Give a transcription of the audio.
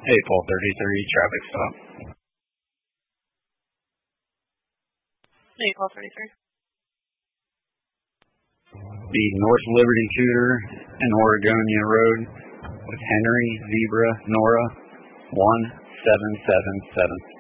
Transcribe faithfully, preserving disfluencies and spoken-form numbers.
April thirty-three, traffic stop. April thirty-three. The North Liberty Shooter and Oregonia Road with Henry Zebra Nora one seven seven seven.